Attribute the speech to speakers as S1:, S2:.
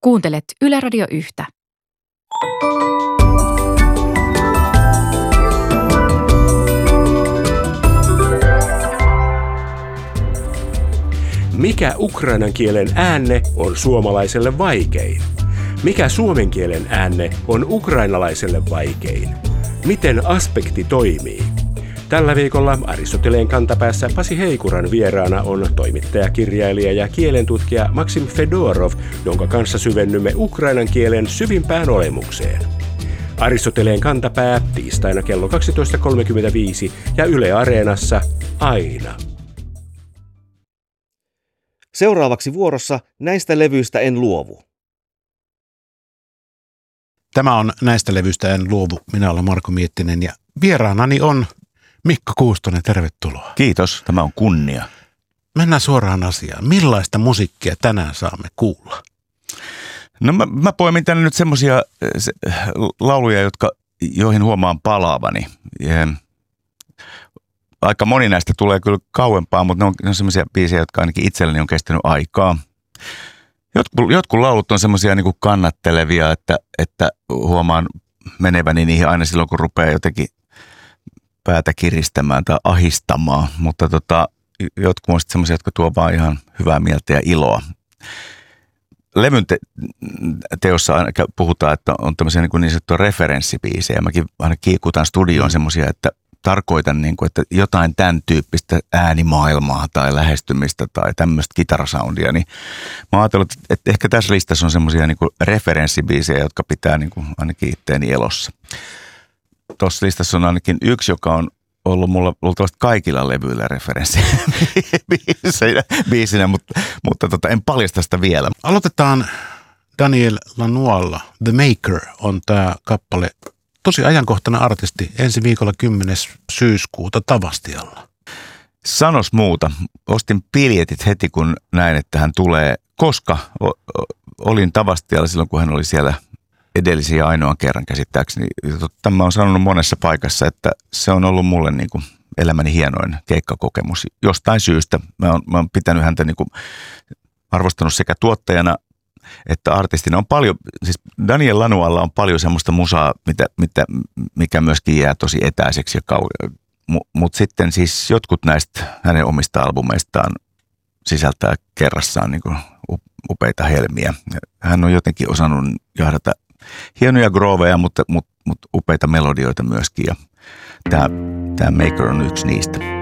S1: Kuuntelet Yle Radio 1.
S2: Mikä ukrainan kielen äänne on suomalaiselle vaikein? Mikä suomen kielen äänne on ukrainalaiselle vaikein? Miten aspekti toimii? Tällä viikolla Aristoteleen kantapäässä Pasi Heikuran vieraana on toimittaja, kirjailija ja kielentutkija Maksim Fedorov, jonka kanssa syvennymme ukrainan kielen syvimpään olemukseen. Aristoteleen kantapää tiistaina kello 12.35 ja Yle Areenassa aina.
S3: Seuraavaksi vuorossa Näistä levyistä en luovu.
S4: Tämä on Näistä levyistä en luovu. Minä olen Marko Miettinen ja vieraanani on Mikko Kuustonen. Tervetuloa.
S5: Kiitos, tämä on kunnia.
S4: Mennään suoraan asiaan. Millaista musiikkia tänään saamme kuulla?
S5: No mä poimin tänne nyt semmoisia lauluja, joihin huomaan palaavani. Aika moni näistä tulee kyllä kauempaa, mutta ne on semmoisia biisejä, jotka ainakin itselleni on kestänyt aikaa. Jotkut laulut on semmoisia niin kuin kannattelevia, että huomaan meneväni niihin aina silloin, kun rupeaa jotenkin päätä kiristämään tai ahistamaan. Mutta jotkut on semmoisia, jotka tuo vaan ihan hyvää mieltä ja iloa. Levyn teossa aina puhutaan, että on tämmöisiä niin sanottuja referenssibiisejä. Mäkin aina kiikutan studioon semmoisia, että tarkoitan, että jotain tämän tyyppistä äänimaailmaa tai lähestymistä tai tämmöistä kitarasoundia, niin mä ajattelin, että ehkä tässä listassa on semmoisia niin referenssibiisejä, jotka pitää niin kuin ainakin itteeni elossa. Tuossa listassa on ainakin yksi, joka on ollut mulla luultavasti kaikilla levyillä referenssibiisinä, mutta en paljasta sitä vielä.
S4: Aloitetaan Daniel Lanoislla. The Maker on tämä kappale. Tosi ajankohtainen artisti, ensi viikolla 10. syyskuuta Tavastialla.
S5: Sanos muuta. Ostin biljetit heti, kun näin, että hän tulee, koska olin Tavastialla silloin, kun hän oli siellä edellisen ja ainoan kerran käsittääkseni. Tämä on sanonut monessa paikassa, että se on ollut mulle niin kuin elämäni hienoin keikkakokemus. Jostain syystä mä oon pitänyt häntä, niin kuin arvostanut sekä tuottajana että artistina on paljon, siis Daniel Lanoislla on paljon semmoista musaa, mikä myöskin jää tosi etäiseksi, mutta sitten siis jotkut näistä hänen omista albumeistaan sisältää kerrassaan niin kuin upeita helmiä. Hän on jotenkin osannut jahdata hienoja grooveja, mutta upeita melodioita myöskin, ja tämä Maker on yksi niistä.